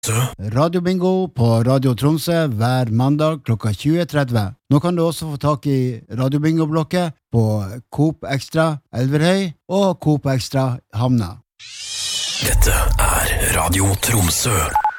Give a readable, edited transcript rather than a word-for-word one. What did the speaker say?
Radio Bingo på Radio Tromsø hver mandag klokka 20.30. Nå kan du også få tak i Radio Bingo-blokket på Coop Extra Elverhøy og Coop Extra Hamna. Dette Radio Tromsø.